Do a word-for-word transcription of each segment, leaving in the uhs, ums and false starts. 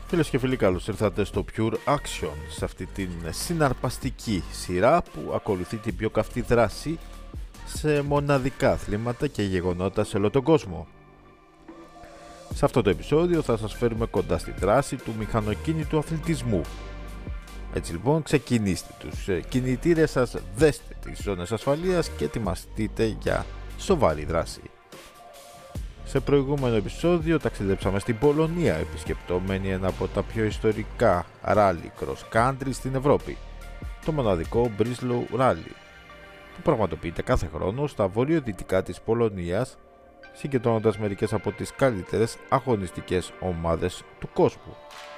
Φίλες και φίλοι, καλώς ήρθατε στο Pure Action, σε αυτή την συναρπαστική σειρά που ακολουθεί την πιο καυτή δράση σε μοναδικά αθλήματα και γεγονότα σε όλο τον κόσμο. Σε αυτό το επεισόδιο θα σας φέρουμε κοντά στη δράση του μηχανοκίνητου αθλητισμού. Έτσι λοιπόν, ξεκινήστε τους κινητήρες σας, δέστε τις ζώνες ασφαλείας και ετοιμαστείτε για σοβαρή δράση. Σε προηγούμενο επεισόδιο ταξιδέψαμε στην Πολωνία, επισκεπτόμενοι ένα από τα πιο ιστορικά rally cross country στην Ευρώπη, το μοναδικό Breslau Rally, που πραγματοποιείται κάθε χρόνο στα βορειοδυτικά της Πολωνίας, συγκεντρώνοντας μερικές από τις καλύτερες αγωνιστικές ομάδες του κόσμου.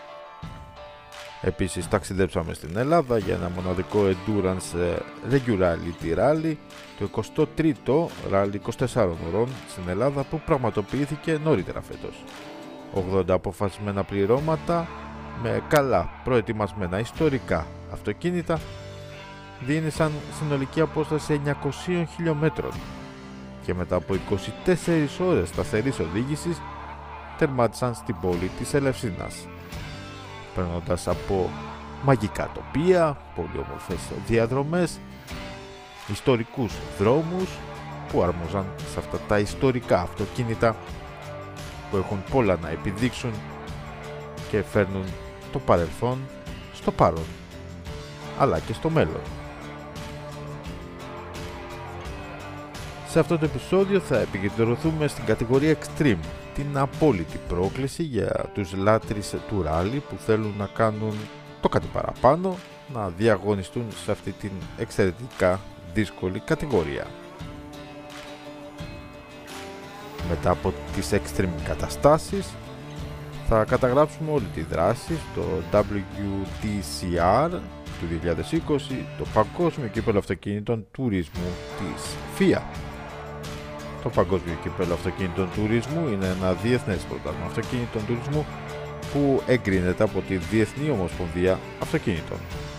Επίσης ταξιδέψαμε στην Ελλάδα για ένα μοναδικό endurance regularity rally, το εικοστό τρίτο rally είκοσι τεσσάρων ωρών στην Ελλάδα, που πραγματοποιήθηκε νωρίτερα φέτος. ογδόντα αποφασισμένα πληρώματα με καλά προετοιμασμένα ιστορικά αυτοκίνητα διήνυσαν συνολική απόσταση εννιακόσιων χιλιόμετρων και μετά από είκοσι τέσσερις ώρες σταθερής οδήγησης τερμάτισαν στην πόλη της Ελευσίνας, περνώντας από μαγικά τοπία, πολύ όμορφες διαδρομές, ιστορικούς δρόμους που αρμόζαν σε αυτά τα ιστορικά αυτοκίνητα που έχουν πολλά να επιδείξουν και φέρνουν το παρελθόν στο παρόν, αλλά και στο μέλλον. Σε αυτό το επεισόδιο θα επικεντρωθούμε στην κατηγορία Extreme, την απόλυτη πρόκληση για τους λάτρεις του ράλι που θέλουν να κάνουν το κάτι παραπάνω, να διαγωνιστούν σε αυτή την εξαιρετικά δύσκολη κατηγορία. Μετά από τις extreme καταστάσεις θα καταγράψουμε όλη τη δράση στο ντάμπλιου τι σι αρ του δύο χιλιάδες είκοσι, το Παγκόσμιο Κύπελλο Αυτοκινήτων Τουρισμού της φία. Το Παγκόσμιο Κύπελλο Αυτοκινήτων Τουρισμού είναι ένα διεθνές πρωτάθλημα αυτοκινήτων τουρισμού που εγκρίνεται από τη Διεθνή Ομοσπονδία Αυτοκινήτων.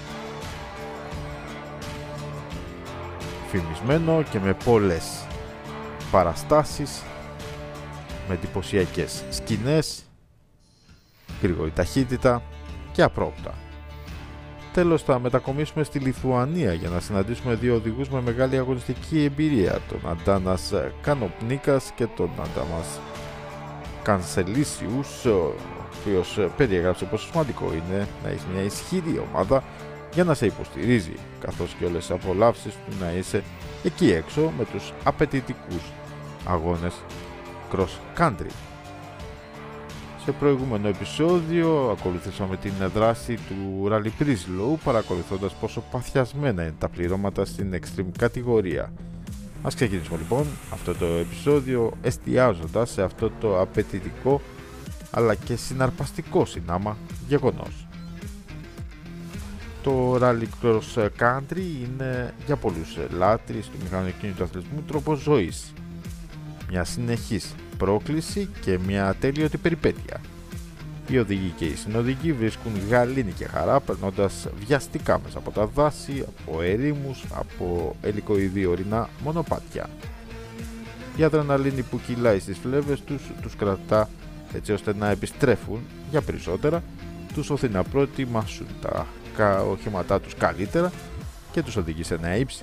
Φημισμένο και με πολλές παραστάσεις, με εντυπωσιακές σκηνές, γρήγορη ταχύτητα και απρόπτα. Τέλος, θα μετακομίσουμε στη Λιθουανία για να συναντήσουμε δύο οδηγούς με μεγάλη αγωνιστική εμπειρία, τον Αντάνας Κανοπνίκας και τον Αντάμας Κανσελίσιους, ο οποίος περιέγραψε πόσο σημαντικό είναι να έχει μια ισχυρή ομάδα για να σε υποστηρίζει, καθώς και όλες τις απολαύσεις του να είσαι εκεί έξω με τους απαιτητικούς αγώνες cross country. Σε προηγούμενο επεισόδιο ακολουθήσαμε την δράση του Rally Breslau, παρακολουθώντας πόσο παθιασμένα είναι τα πληρώματα στην extreme κατηγορία. Ας ξεκινήσουμε λοιπόν αυτό το επεισόδιο εστιάζοντας σε αυτό το απαιτητικό αλλά και συναρπαστικό συνάμα γεγονός. Το Rally Cross Country είναι για πολλούς λάτρεις του μηχανοκίνητου αθλητισμού τρόπος ζωής, μια συνεχής πρόκληση και μια ατέλειωτη περιπέτεια. Οι οδηγοί και οι συνοδηγοί βρίσκουν γαλήνη και χαρά περνώντας βιαστικά μέσα από τα δάση, από ερήμους, από ελικοειδή ορεινά μονοπάτια. Η αδρεναλίνη που κυλάει στις φλέβες τους τους κρατά έτσι ώστε να επιστρέφουν για περισσότερα, τους οθεί να προετοιμάσουν τα οχήματά τους καλύτερα και τους οδηγεί σε νέα ύψη.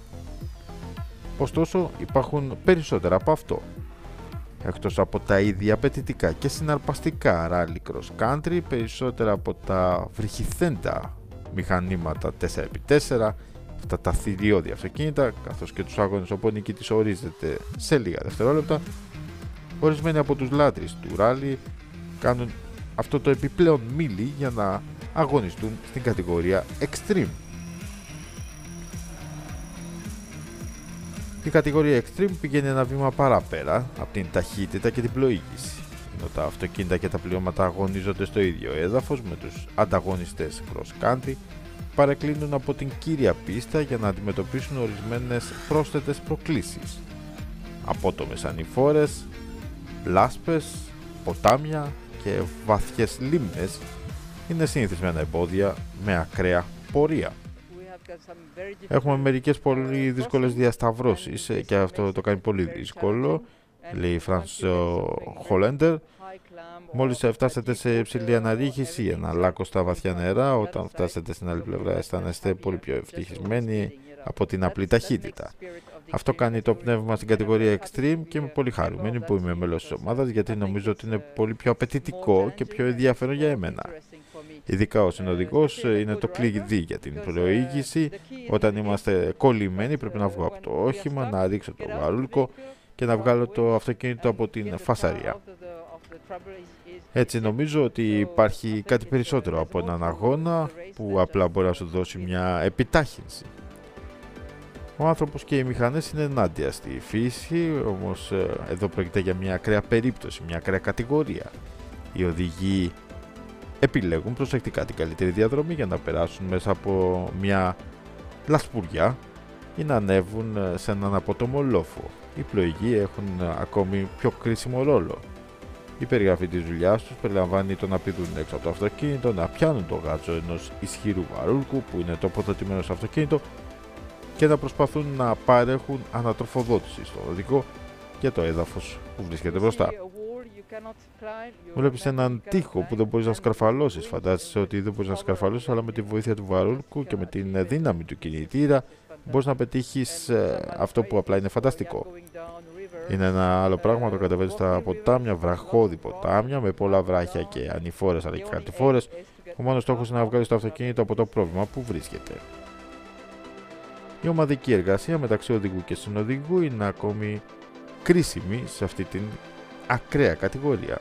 Ωστόσο υπάρχουν περισσότερα από αυτό. Εκτός από τα ήδη απαιτητικά και συναρπαστικά rally cross country, περισσότερα από τα βρυχηθέντα μηχανήματα τέσσερα επί τέσσερα, αυτά τα θηριώδη αυτοκίνητα, καθώς και τους αγώνες όπου ο νικητής ορίζεται σε λίγα δευτερόλεπτα, ορισμένοι από τους λάτρεις του rally κάνουν αυτό το επιπλέον μίλι για να αγωνιστούν στην κατηγορία Extreme. Η κατηγορία Extreme πηγαίνει ένα βήμα παραπέρα από την ταχύτητα και την πλοήγηση, ενώ τα αυτοκίνητα και τα πληρώματα αγωνίζονται στο ίδιο έδαφος με τους ανταγωνιστές cross country, παρεκκλίνουν από την κύρια πίστα για να αντιμετωπίσουν ορισμένες πρόσθετες προκλήσεις. Απότομες ανηφόρες, λάσπες, ποτάμια και βαθιές λίμνες είναι συνηθισμένα εμπόδια με ακραία πορεία. Έχουμε μερικές πολύ δύσκολες διασταυρώσεις και αυτό το κάνει πολύ δύσκολο. λέει η Φρανς Χολέντερ. Μόλις φτάσετε σε υψηλή αναρρίχηση, ένα λάκκο στα βαθιά νερά, όταν φτάσετε στην άλλη πλευρά αισθάνεστε πολύ πιο ευτυχισμένοι από την απλή ταχύτητα. Αυτό κάνει το πνεύμα στην κατηγορία Extreme και είμαι πολύ χαρούμενη που είμαι μέλος της ομάδας, γιατί νομίζω ότι είναι πολύ πιο απαιτητικό και πιο ενδιαφέρον για εμένα. Ειδικά ο συνοδηγός είναι το κλειδί για την προήγηση. Όταν είμαστε κολλημένοι πρέπει να βγω από το όχημα, να ρίξω το βαρούλκο και να βγάλω το αυτοκίνητο από την φασαρία. Έτσι νομίζω ότι υπάρχει κάτι περισσότερο από έναν αγώνα που απλά μπορεί να σου δώσει μια επιτάχυνση. Ο άνθρωπος και οι μηχανές είναι ενάντια στη φύση, όμως εδώ πρόκειται για μια ακραία περίπτωση, μια ακραία κατηγορία. Οι οδηγοί επιλέγουν προσεκτικά την καλύτερη διαδρομή για να περάσουν μέσα από μια λασπουριά ή να ανέβουν σε έναν απότομο λόφο. Οι πλοηγοί έχουν ακόμη πιο κρίσιμο ρόλο. Η περιγραφή της δουλειάς τους περιλαμβάνει το να πηδούν έξω από το αυτοκίνητο, να πιάνουν το γάτσο ενός ισχυρού βαρούλκου που είναι τοποθετημένο στο αυτοκίνητο και να προσπαθούν να παρέχουν ανατροφοδότηση στον οδηγό για το έδαφος που βρίσκεται μπροστά. Βλέπεις έναν τοίχο που δεν μπορείς να σκαρφαλώσεις. Φαντάζεσαι ότι δεν μπορείς να σκαρφαλώσεις, αλλά με τη βοήθεια του βαρούλκου και με την δύναμη του κινητήρα μπορείς να πετύχεις ε, αυτό που απλά είναι φανταστικό. Είναι ένα άλλο πράγμα το κατεβαίνεις στα ποτάμια, βραχώδη ποτάμια με πολλά βράχια και ανηφόρες αλλά και κατηφόρες. Ο μόνος στόχος είναι να βγάλεις το αυτοκίνητο από το πρόβλημα που βρίσκεται. Η ομαδική εργασία μεταξύ οδηγού και συνοδηγού είναι ακόμη κρίσιμη σε αυτή την ακραία κατηγορία.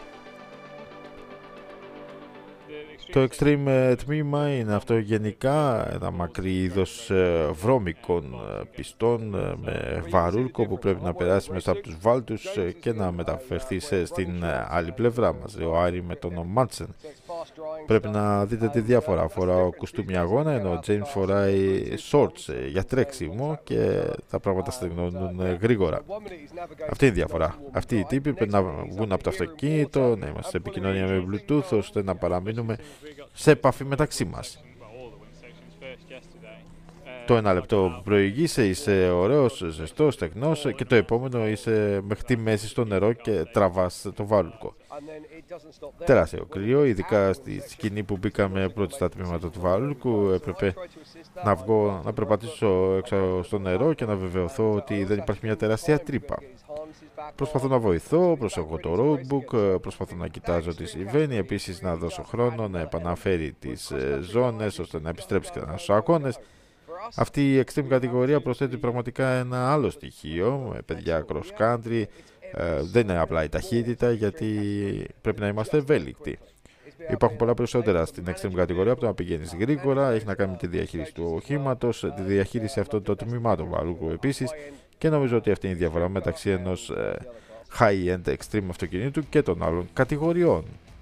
Το extreme τμήμα είναι αυτό γενικά ένα μακρύ είδος βρώμικων πιστών με βαρούλκο που πρέπει να περάσει μέσα από τους βάλτους και να μεταφερθεί στην άλλη πλευρά μας. Ο Άρη με τον Μάντσεν. Πρέπει να δείτε τη διάφορα. Φοράω κουστούμι αγώνα, ενώ ο James φοράει shorts για τρέξιμο και τα πράγματα στεγνώνουν γρήγορα. Αυτή είναι η διαφορά. Αυτοί οι τύποι πρέπει να βγουν από το αυτοκίνητο, να είμαστε σε επικοινωνία με Bluetooth ώστε να παραμείνουμε σε επαφή μεταξύ μας. Το ένα λεπτό που προηγείσαι είσαι ωραίος, ζεστός, στεγνός και το επόμενο είσαι μεχτή μέση στο νερό και τραβάς το βάρουλκο. Τεράστιο κρύο, ειδικά στη σκηνή που μπήκαμε πρώτη στα τμήματα του βάρουλκου, έπρεπε να βγω, να περπατήσω έξω στο νερό και να βεβαιωθώ ότι δεν υπάρχει μια τεράστια τρύπα. Προσπαθώ να βοηθώ, προσέχω το roadbook, προσπαθώ να κοιτάζω τι συμβαίνει, επίσης να δώσω χρόνο να επαναφέρει τις ζώνες ώστε να επιστρέψει και στους αγώνες. Αυτή η extreme κατηγορία προσθέτει πραγματικά ένα άλλο στοιχείο, με παιδιά cross country, ε, δεν είναι απλά η ταχύτητα γιατί πρέπει να είμαστε ευέλικτοι. Υπάρχουν πολλά περισσότερα στην extreme κατηγορία από το να πηγαίνεις γρήγορα, έχει να κάνει με τη διαχείριση του οχήματος, τη διαχείριση αυτών των τμήματων βαρούκου επίσης και νομίζω ότι αυτή είναι η διαφορά μεταξύ ενός ε, high-end extreme αυτοκινήτου και των άλλων κατηγοριών.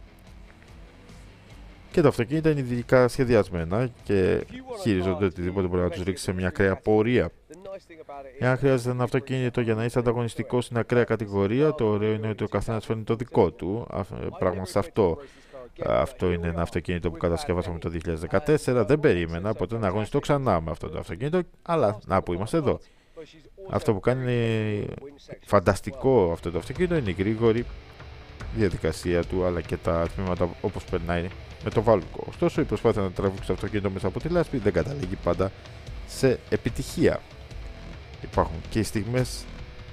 Και τα αυτοκίνητα είναι ειδικά σχεδιασμένα και χειρίζονται οτιδήποτε μπορεί να τους ρίξει σε μια ακραία πορεία. Εάν χρειάζεται ένα αυτοκίνητο για να είσαι ανταγωνιστικό στην ακραία κατηγορία, το ωραίο είναι ότι ο καθένας φέρνει το δικό του. Πράγμα σε αυτό. Αυτό είναι ένα αυτοκίνητο που κατασκευάσαμε το δύο χιλιάδες δεκατέσσερα. Δεν περίμενα ποτέ να αγωνιστώ ξανά με αυτό το αυτοκίνητο, αλλά να που είμαστε εδώ. Αυτό που κάνει φανταστικό αυτό το αυτοκίνητο είναι η γρήγορη διαδικασία του, αλλά και τα τμήματα όπως περνάει με το βάλκο. Ωστόσο, η προσπάθεια να τραβήξει το αυτοκίνητο μέσα από τη λάσπη δεν καταλήγει πάντα σε επιτυχία. Υπάρχουν και οι στιγμές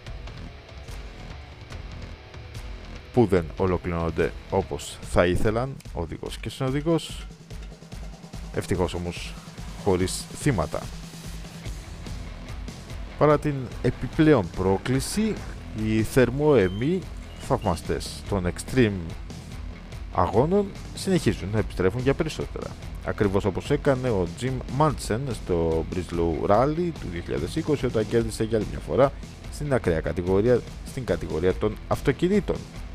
που δεν ολοκληρώνονται όπως θα ήθελαν ο οδηγός και ο συνοδηγός, ευτυχώς όμως χωρίς θύματα. Παρά την επιπλέον πρόκληση, οι θερμόαιμοι θαυμαστές των extreme αγώνων συνεχίζουν να επιστρέφουν για περισσότερα. Ακριβώς όπως έκανε ο Jim Munson στο Breslau Rally του δύο χιλιάδες είκοσι όταν κέρδισε για άλλη μια φορά στην ακραία κατηγορία, στην κατηγορία των αυτοκινήτων.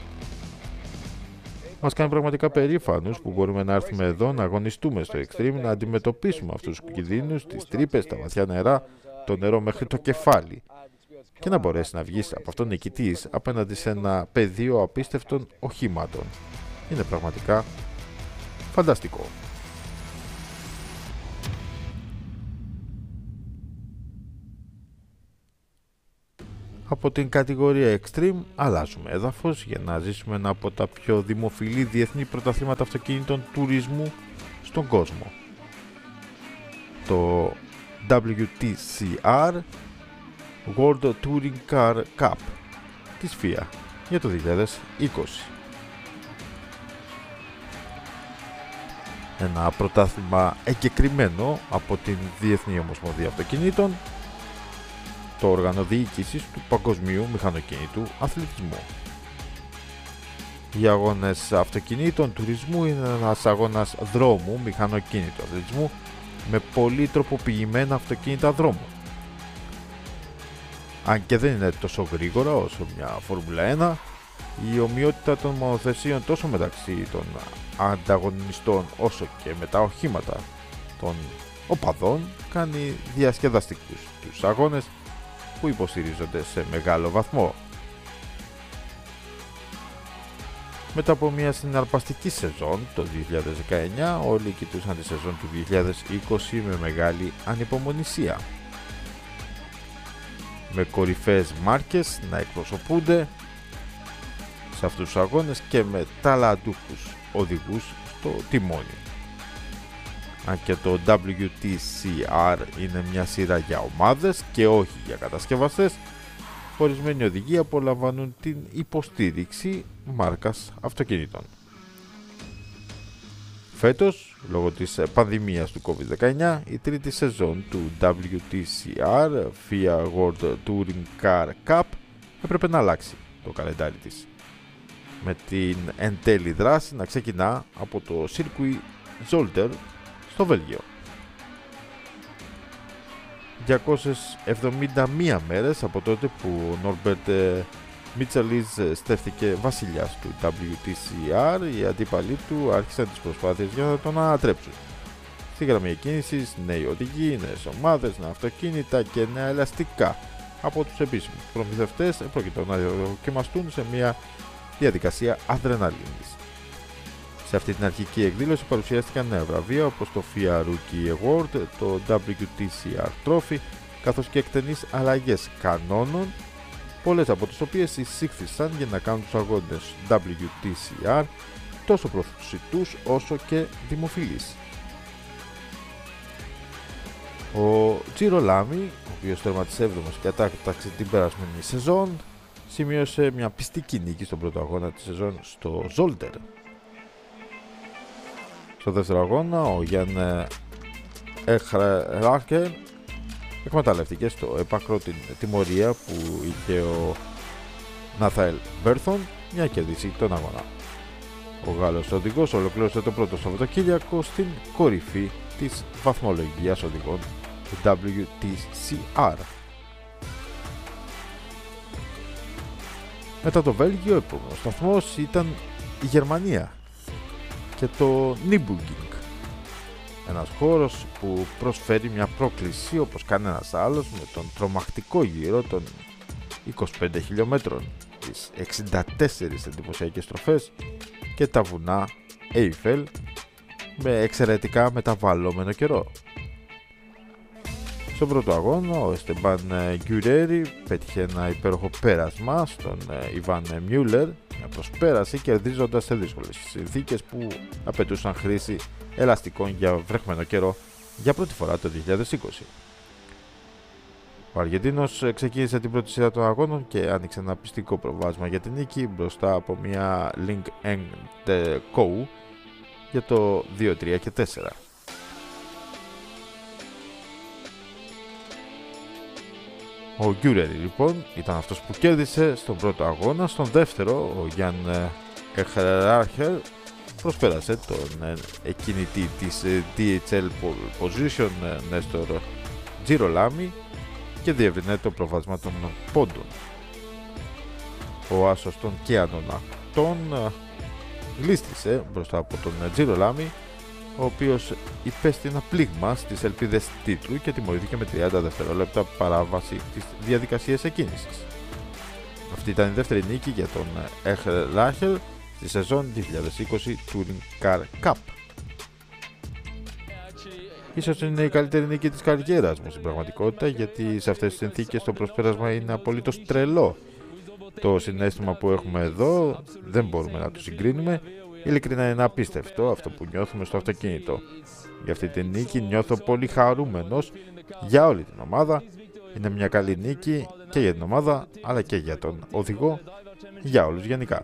Μας κάνει πραγματικά περήφανους που μπορούμε να έρθουμε εδώ να αγωνιστούμε στο extreme, να αντιμετωπίσουμε αυτούς τους κινδύνους, τις τρύπες, τα βαθιά νερά, το νερό μέχρι το κεφάλι και να μπορέσει να βγεις από αυτόν νικητής απέναντι σε ένα πεδίο απίστευτων οχήματων. Είναι πραγματικά φανταστικό. Από την κατηγορία Extreme αλλάζουμε έδαφος για να ζήσουμε ένα από τα πιο δημοφιλή διεθνή πρωταθλήματα αυτοκίνητων τουρισμού στον κόσμο. Το ντάμπλιου τι σι αρ World Touring Car Cup της εφ άι έι για το δύο χιλιάδες είκοσι. Ένα πρωτάθλημα εγκεκριμένο από την Διεθνή Ομοσπονδία Αυτοκινήτων, το όργανο διοίκησης του παγκοσμίου μηχανοκίνητου αθλητισμού. Οι αγώνες αυτοκινήτων τουρισμού είναι ένας αγώνας δρόμου μηχανοκίνητου αθλητισμού με πολύ τροποποιημένα αυτοκίνητα δρόμου. Αν και δεν είναι τόσο γρήγορα όσο μια Φόρμουλα ένα, η ομοιότητα των μονοθεσίων τόσο μεταξύ των ανταγωνιστών όσο και με τα οχήματα των οπαδών κάνει διασκεδαστικούς τους αγώνες που υποστηρίζονται σε μεγάλο βαθμό. Μετά από μια συναρπαστική σεζόν το δύο χιλιάδες δεκαεννιά, όλοι κοιτούσαν τη σεζόν του δύο χιλιάδες είκοσι με μεγάλη ανυπομονησία, με κορυφαίες μάρκες να εκπροσωπούνται σε αυτούς τους αγώνες και με ταλαντούχους οδηγούς στο τιμόνι. Αν και το ντάμπλιου τι σι αρ είναι μια σειρά για ομάδες και όχι για κατασκευαστές, ορισμένοι οδηγοί απολαμβάνουν την υποστήριξη μάρκας αυτοκινήτων. Φέτος, λόγω της πανδημίας του κόβιντ δεκαεννιά, η τρίτη σεζόν του ντάμπλιου τι σι αρ εφ άι έι World Touring Car Cup έπρεπε να αλλάξει το καλεντάρι της, με την εν τέλει δράση να ξεκινά από το Circuit Zolder στο Βέλγιο. διακόσιες εβδομήντα μία μέρες από τότε που ο Νόρμπερτ Μίτσελιζ στέφθηκε βασιλιάς του ντάμπλιου τι σι αρ, οι αντίπαλοι του άρχισαν τις προσπάθειες για να τον ανατρέψουν. Στη γραμμή εκκίνησης, νέοι οδηγοί, νέες ομάδες, νέα αυτοκίνητα και νέα ελαστικά από τους επίσημους προμηθευτές πρόκειται να δοκιμαστούν σε μια διαδικασία αδρεναλίνης. Σε αυτή την αρχική εκδήλωση παρουσιάστηκαν νέα βραβεία όπως το εφ άι έι Rookie Award, το ντάμπλιου τι σι αρ Trophy, καθώς και εκτενείς αλλαγές κανόνων, πολλές από τις οποίες εισήχθησαν για να κάνουν τους αγώνες ντάμπλιου τι σι αρ τόσο προσιτούς όσο και δημοφιλείς. Ο Τζιρολάμι, ο οποίος τέρματισε έβδομος και κατάκταξε την περασμένη σεζόν, σημείωσε μια πιστική νίκη στον πρώτο αγώνα της σεζόν στο Zolder. Στο δεύτερο αγώνα, ο Γιάν Εχράκερ εκμεταλλεύτηκε στο έπακρο την τιμωρία που είχε ο Νάθαελ Μπέρθον για να κερδίσει τον αγώνα. Ο Γάλλος οδηγός ολοκλήρωσε το πρώτο Σαββατοκύριακο στην κορυφή της βαθμολογίας οδηγών του ντάμπλιου τι σι αρ. Μετά το Βέλγιο, ο επόμενος σταθμός ήταν η Γερμανία και το Nürburgring, ένας χώρος που προσφέρει μια πρόκληση όπως κανένας άλλος, με τον τρομακτικό γύρο των είκοσι πέντε χιλιόμετρων, τις εξήντα τέσσερις εντυπωσιακές στροφές και τα βουνά Eiffel με εξαιρετικά μεταβαλλόμενο καιρό. Στον πρώτο αγώνα, ο Εστεμπάν Γκιουρέρι πέτυχε ένα υπέροχο πέρασμα στον Ιβάν Μιούλερ, μια προσπέραση κερδίζοντας σε δύσκολες συνθήκες που απαιτούσαν χρήση ελαστικών για βρεχμένο καιρό για πρώτη φορά το δύο χιλιάδες είκοσι. Ο Αργεντίνος ξεκίνησε την πρώτη σειρά των αγώνων και άνοιξε ένα πιστικό προβάδισμα για την νίκη μπροστά από μια Link and Co για το δύο τρία και τέσσερα. Ο Γκιουρέρι λοιπόν ήταν αυτός που κέρδισε στον πρώτο αγώνα. Στον δεύτερο, ο Γιάν Εχράρχερ προσπέρασε τον εκκινητή της ντι έιτς ελ Pole Position Νέστορ Τζιρολάμι και διευρυνέ το προβάδισμα των πόντων. Ο άσος των Κέανων Ακτών γλίστησε μπροστά από τον Τζιρολάμι, ο οποίος υπέστη ένα πλήγμα στις ελπίδες τίτλου και τιμωρήθηκε με τριάντα δευτερόλεπτα παράβαση της διαδικασίας εκκίνησης. Αυτή ήταν η δεύτερη νίκη για τον Εχράχερ στη σεζόν δύο χιλιάδες είκοσι Touring Car Cup. Ίσως είναι η καλύτερη νίκη της καριέρας μου στην πραγματικότητα, γιατί σε αυτές τις συνθήκες το προσπέρασμα είναι απολύτως τρελό. Το συναίσθημα που έχουμε εδώ δεν μπορούμε να το συγκρίνουμε. Ειλικρινά είναι απίστευτο αυτό που νιώθουμε στο αυτοκίνητο. Για αυτή τη νίκη νιώθω πολύ χαρούμενος για όλη την ομάδα. Είναι μια καλή νίκη και για την ομάδα, αλλά και για τον οδηγό, για όλους γενικά.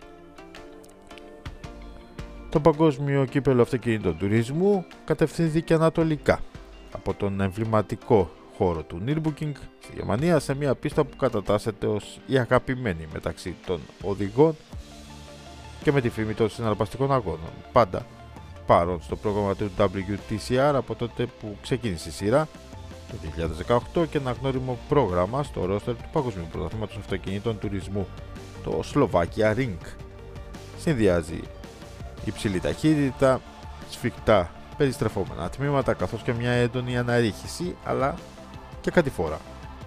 Το παγκόσμιο κύπελλο αυτοκινήτων τουρισμού κατευθύνθηκε ανατολικά από τον εμβληματικό χώρο του Nürburgring στη Γερμανία, σε μια πίστα που κατατάσσεται ως η αγαπημένη μεταξύ των οδηγών και με τη φήμη των συναρπαστικών αγώνων. Πάντα παρόν στο πρόγραμμα του ντάμπλιου τι σι αρ από τότε που ξεκίνησε η σειρά το δύο χιλιάδες δεκαοκτώ, και ένα γνώριμο πρόγραμμα στο ρόστερ του Παγκοσμίου Πρωταθλήματος Αυτοκινήτων Τουρισμού, το Slovakia Ring. Συνδυάζει υψηλή ταχύτητα, σφιχτά περιστρεφόμενα τμήματα, καθώς και μια έντονη αναρρίχηση, αλλά και κατηφόρα.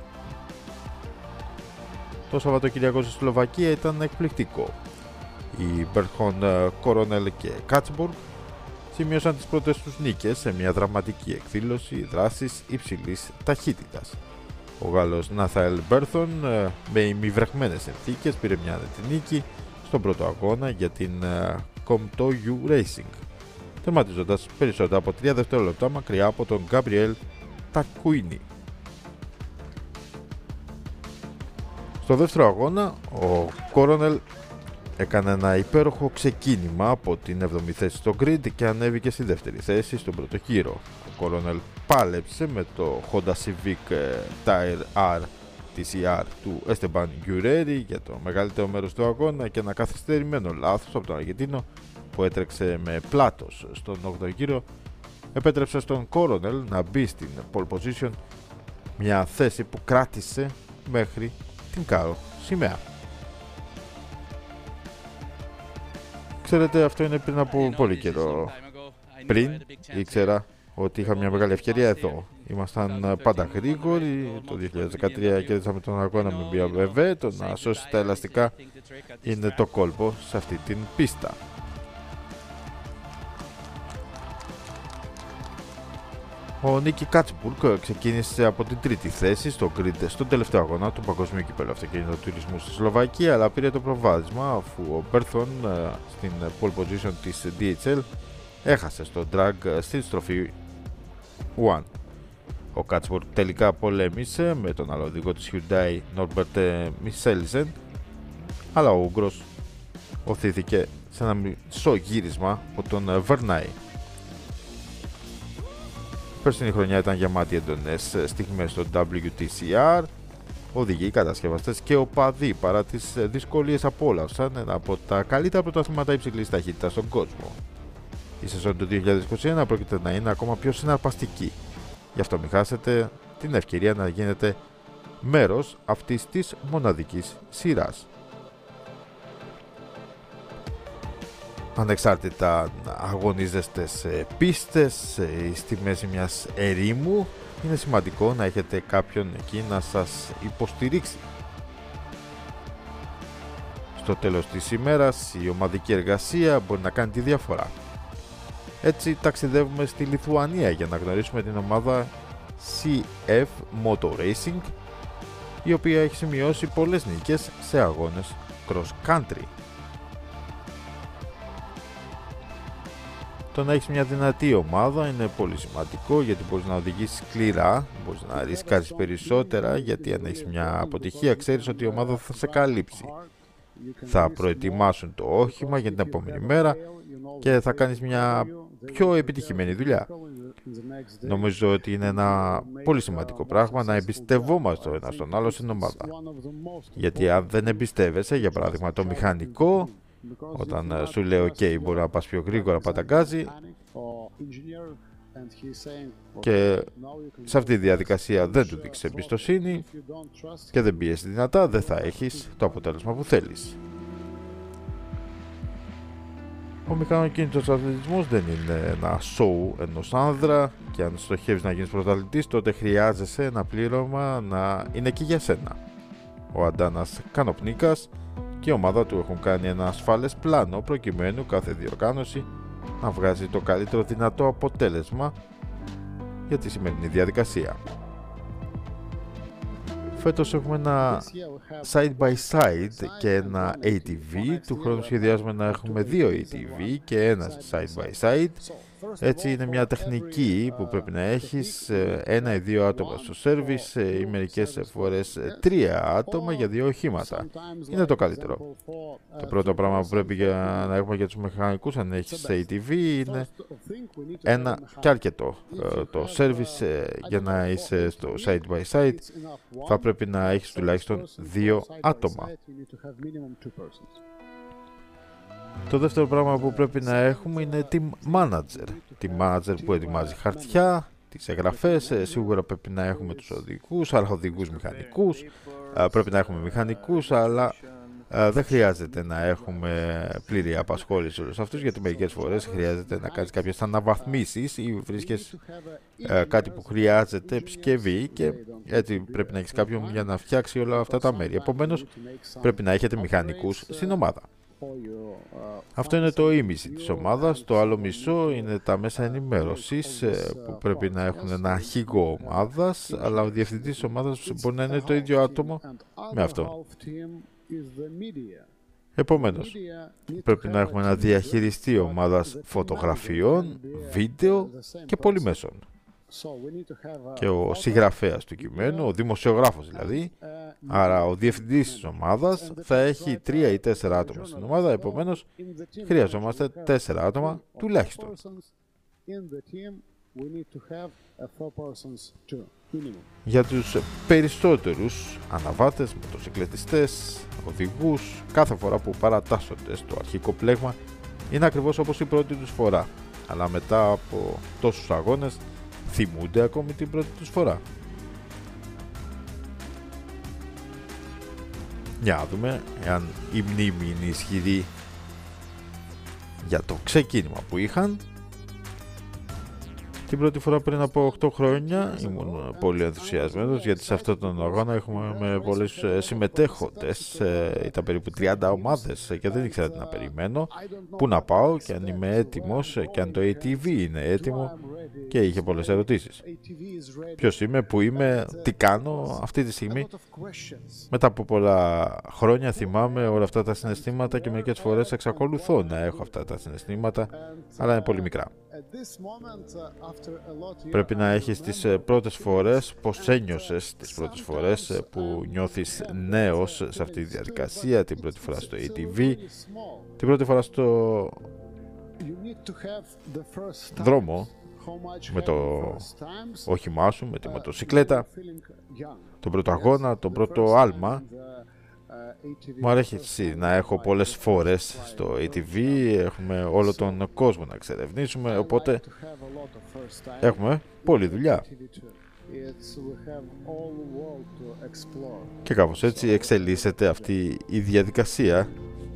Το Σαββατοκυριακό στη Σλοβακία ήταν εκπληκτικό. Οι Μπέρχον, Κορόνελ και Κάτσμπουργκ σημείωσαν τις πρώτες τους νίκες σε μια δραματική εκδήλωση δράσης υψηλής ταχύτητας. Ο Γάλλος Νάθαελ Μπέρθον με ημιβρεχμένες συνθήκες πήρε μια άνετη νίκη στον πρώτο αγώνα για την Comto U Racing, τερματίζοντας περισσότερα από τρία δευτερόλεπτα μακριά από τον Γκάμπριελ Τακουίνι. Στο δεύτερο αγώνα, ο Κορόνελ έκανε ένα υπέροχο ξεκίνημα από την έβδομη θέση στο grid και ανέβηκε στη δεύτερη θέση στον πρώτο γύρο. Ο Κορόνελ πάλεψε με το Honda Civic Tyre R τι σι αρ του Esteban Guerreri για το μεγαλύτερο μέρος του αγώνα, και ένα καθυστερημένο λάθος από τον Αργεντίνο που έτρεξε με πλάτος στον όγδοο γύρο επέτρεψε στον Κορόνελ να μπει στην pole position, μια θέση που κράτησε μέχρι την κάρο σημαία. Ξέρετε, αυτό είναι πριν από πολύ καιρό. Πριν ήξερα ότι είχα μια μεγάλη ευκαιρία εδώ. Ήμασταν πάντα γρήγοροι. Το δύο χιλιάδες δεκατρία κέρδισαμε τον αγώνα με μπι εμ ντάμπλιου. Το να σώσει τα ελαστικά είναι το κόλπο σε αυτή την πίστα. Ο Νίκη Κάτσμπουργκ ξεκίνησε από την τρίτη θέση στο grid στον τελευταίο αγώνα του Παγκοσμίου Κυπέλλου Αυτοκινήτων Τουρισμού στη Σλοβακία, αλλά πήρε το προβάδισμα αφού ο Μπέρθον στην pole position της ντι έιτς ελ έχασε στο drag στην στροφή ένα. Ο Κάτσμπουργκ τελικά πολέμησε με τον άλλο οδηγό της Hyundai Norbert Michelsen, αλλά ο Ούγγρος οθήθηκε σε ένα μισό γύρισμα από τον Βερνάι. Η περσινή χρονιά ήταν γεμάτη έντονες στιγμές στο ντάμπλιου τι σι αρ. Οδηγοί, κατασκευαστές και οπαδοί, παρά τις δυσκολίες, απόλαυσαν ένα από τα καλύτερα πρωταθλήματα υψηλής ταχύτητας στον κόσμο. Η σεζόν του δύο χιλιάδες είκοσι ένα πρόκειται να είναι ακόμα πιο συναρπαστική. Γι' αυτό μην χάσετε την ευκαιρία να γίνετε μέρος αυτής της μοναδικής σειράς. Ανεξάρτητα αν αγωνίζεστε σε πίστες ή στη μέση μιας ερήμου, είναι σημαντικό να έχετε κάποιον εκεί να σας υποστηρίξει. Στο τέλος της ημέρας, η ομαδική εργασία μπορεί να κάνει τη διαφορά. Έτσι ταξιδεύουμε στη Λιθουανία για να γνωρίσουμε την ομάδα σι εφ Moto Racing, η οποία έχει σημειώσει πολλές νίκες σε αγώνες cross country. Το να έχεις μια δυνατή ομάδα είναι πολύ σημαντικό, γιατί μπορείς να οδηγήσεις σκληρά, μπορείς να ρισκάρεις περισσότερα, γιατί αν έχεις μια αποτυχία ξέρεις ότι η ομάδα θα σε καλύψει. Θα προετοιμάσουν το όχημα για την επόμενη μέρα και θα κάνεις μια πιο επιτυχημένη δουλειά. Νομίζω ότι είναι ένα πολύ σημαντικό πράγμα να εμπιστευόμαστε ο ένας τον άλλο στην ομάδα. Γιατί αν δεν εμπιστεύεσαι, για παράδειγμα το μηχανικό, όταν σου λέει ok, μπορεί να πας πιο γρήγορα, παταγκάζει, και σε αυτή τη διαδικασία δεν του δείξεις εμπιστοσύνη και δεν πιέσεις δυνατά, δεν θα έχεις το αποτέλεσμα που θέλεις. Ο μηχανοκίνητος αθλητισμός δεν είναι ένα σοου ενός άνδρα, και αν στοχεύεις να γίνεις πρωταθλητής, τότε χρειάζεσαι ένα πλήρωμα να είναι εκεί για σένα. Ο Αντάνας Κανοπνίκας και η ομάδα του έχουν κάνει ένα ασφαλές πλάνο προκειμένου κάθε διοργάνωση να βγάζει το καλύτερο δυνατό αποτέλεσμα για τη σημερινή διαδικασία. Φέτος έχουμε ένα side by side και ένα έι τι βι. Του χρόνου σχεδιάζουμε να έχουμε δύο έι τι βι και ένα side by side. Έτσι είναι μια τεχνική που πρέπει να έχεις ένα ή δύο άτομα στο σέρβις ή μερικές φορές τρία άτομα για δύο οχήματα. Είναι το καλύτερο. Το πρώτο πράγμα που πρέπει για να έχουμε για τους μηχανικούς αν έχεις έι τι βι είναι ένα και αρκετό. Το σέρβις για να είσαι στο side by side θα πρέπει να έχεις τουλάχιστον δύο άτομα. Το δεύτερο πράγμα που πρέπει να έχουμε είναι team manager. Team manager που ετοιμάζει χαρτιά, τις εγγραφές, σίγουρα πρέπει να έχουμε τους οδηγούς, αλλά οδηγούς μηχανικούς. Πρέπει να έχουμε μηχανικούς, αλλά δεν χρειάζεται να έχουμε πλήρη απασχόληση όλους αυτούς, γιατί μερικές φορές χρειάζεται να κάνεις κάποιες αναβαθμίσεις ή βρίσκεις κάτι που χρειάζεται επισκευή και έτσι πρέπει να έχεις κάποιον για να φτιάξει όλα αυτά τα μέρη. Επομένως, πρέπει να έχετε μηχανικούς στην ομάδα. Αυτό είναι το ήμιση της ομάδας. Το άλλο μισό είναι τα μέσα ενημέρωσης που πρέπει να έχουν ένα αρχηγό ομάδας, αλλά ο διευθυντής της ομάδας μπορεί να είναι το ίδιο άτομο με αυτό. Επομένως, πρέπει να έχουμε ένα διαχειριστή ομάδας φωτογραφιών, βίντεο και πολυμέσων. Και ο συγγραφέας του κειμένου, ο δημοσιογράφος δηλαδή, άρα ο διευθυντής της ομάδας θα έχει τρία ή τέσσερα άτομα στην ομάδα, επομένως χρειαζόμαστε τέσσερα άτομα τουλάχιστον. Για τους περισσότερους αναβάτες, μοτοσυκλετιστές, οδηγούς, κάθε φορά που παρατάσσονται στο αρχικό πλέγμα είναι ακριβώς όπως η πρώτη τους φορά, αλλά μετά από τόσους αγώνες θυμούνται ακόμη την πρώτη τους φορά. Για να δούμε εάν η μνήμη είναι ισχυρή για το ξεκίνημα που είχαν. Την πρώτη φορά πριν από οκτώ χρόνια ήμουν πολύ ενθουσιασμένος, γιατί σε αυτόν τον αγώνα έχουμε με πολλούς συμμετέχοντες, ήταν περίπου τριάντα ομάδες και δεν ήξερα τι να περιμένω, πού να πάω και αν είμαι έτοιμος και αν το έι τι βι είναι έτοιμο, και είχε πολλές ερωτήσεις. Ποιος είμαι, πού είμαι, τι κάνω αυτή τη στιγμή. Μετά από πολλά χρόνια θυμάμαι όλα αυτά τα συναισθήματα και μερικές φορές εξακολουθώ να έχω αυτά τα συναισθήματα, αλλά είναι πολύ μικρά. Πρέπει να έχεις τις πρώτες φορές, πώς ένιωσες τις πρώτες φορές που νιώθεις νέος σε αυτή τη διαδικασία, την πρώτη φορά στο έι τι βι, την πρώτη φορά στο δρόμο με το όχημά σου, με τη μοτοσυκλέτα, τον πρώτο αγώνα, τον πρώτο άλμα. Μου αρέσει να έχω πολλές φορές στο έι τι βι, έχουμε όλο τον κόσμο να εξερευνήσουμε, οπότε έχουμε πολλή δουλειά. Και κάπως έτσι εξελίσσεται αυτή η διαδικασία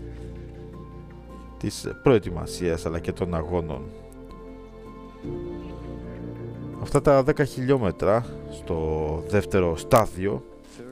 της προετοιμασίας αλλά και των αγώνων. Αυτά τα δέκα χιλιόμετρα στο δεύτερο στάδιο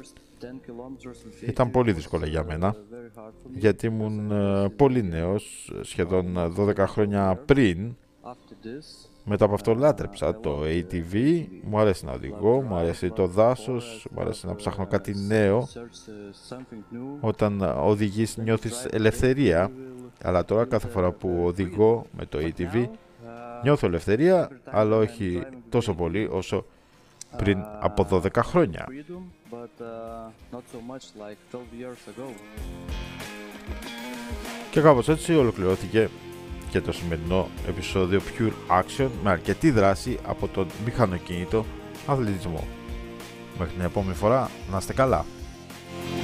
ήταν πολύ δύσκολα για μένα, γιατί ήμουν πολύ νέος, σχεδόν δώδεκα χρόνια πριν. Μετά από αυτό λάτρεψα το έι τι βι, μου αρέσει να οδηγώ, μου αρέσει το δάσος, μου αρέσει να ψάχνω κάτι νέο. Όταν οδηγείς νιώθεις ελευθερία, αλλά τώρα κάθε φορά που οδηγώ με το έι τι βι νιώθω ελευθερία, αλλά όχι τόσο πολύ όσο πριν από δώδεκα χρόνια. Και κάπως έτσι ολοκληρώθηκε και το σημερινό επεισόδιο Pure Action με αρκετή δράση από τον μηχανοκίνητο αθλητισμό. Μέχρι την επόμενη φορά, να είστε καλά!